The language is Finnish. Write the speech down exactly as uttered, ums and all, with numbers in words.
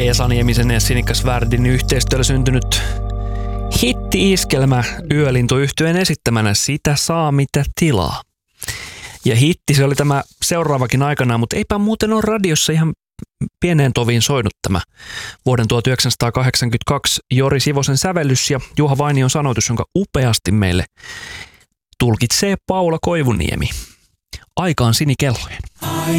Esa Niemisen ja Sinikas Värdin yhteistyöllä syntynyt hitti-iskelmä Yölintu-yhtyeen esittämänä Sitä saa mitä tilaa. Ja hitti se oli tämä seuraavakin aikanaan, mutta eipä muuten ole radiossa ihan pieneen toviin soinut tämä vuoden tuhatyhdeksänsataakahdeksankymmentäkaksi Jori Sivosen sävellys ja Juha Vainion sanoitus, jonka upeasti meille tulkitsee Paula Koivuniemi. Aikaan sinikellojen.